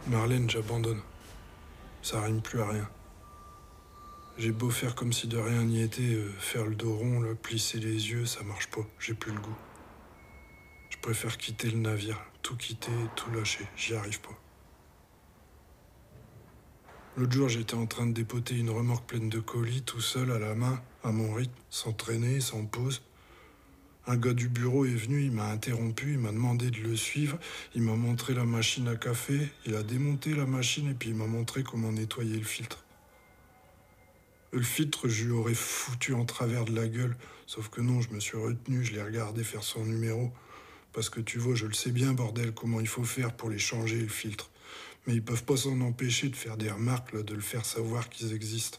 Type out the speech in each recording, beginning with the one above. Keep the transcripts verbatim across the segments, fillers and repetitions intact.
Marlène, j'abandonne. Ça rime plus à rien. J'ai beau faire comme si de rien n'y était, euh, faire le dos rond, là, plisser les yeux, ça marche pas, j'ai plus le goût. Je préfère quitter le navire, tout quitter, tout lâcher, j'y arrive pas. L'autre jour, j'étais en train de dépoter une remorque pleine de colis, tout seul, à la main, à mon rythme, sans traîner, sans pause. Un gars du bureau est venu, il m'a interrompu, il m'a demandé de le suivre, il m'a montré la machine à café, il a démonté la machine et puis il m'a montré comment nettoyer le filtre. Le filtre, je lui aurais foutu en travers de la gueule, sauf que non, je me suis retenu, je l'ai regardé faire son numéro. Parce que tu vois, je le sais bien, bordel, comment il faut faire pour les changer, le filtre. Mais ils peuvent pas s'en empêcher de faire des remarques, là, de le faire savoir qu'ils existent.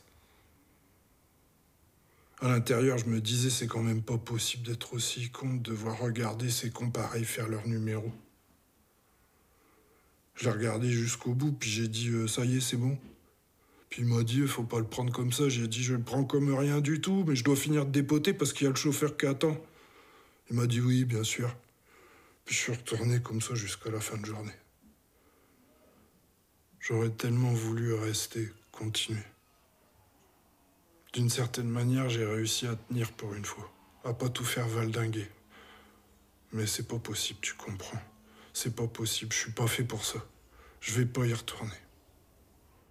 À l'intérieur, je me disais, c'est quand même pas possible d'être aussi con, de devoir regarder ces cons pareils faire leur numéro. Je l'ai regardé jusqu'au bout, puis j'ai dit, euh, ça y est, c'est bon. Puis il m'a dit, faut pas le prendre comme ça. J'ai dit, je le prends comme rien du tout, mais je dois finir de dépoter parce qu'il y a le chauffeur qui attend. Il m'a dit oui, bien sûr. Puis je suis retourné comme ça jusqu'à la fin de journée. J'aurais tellement voulu rester, continuer. D'une certaine manière, j'ai réussi à tenir pour une fois, à pas tout faire valdinguer. Mais c'est pas possible, tu comprends. C'est pas possible, je suis pas fait pour ça. Je vais pas y retourner.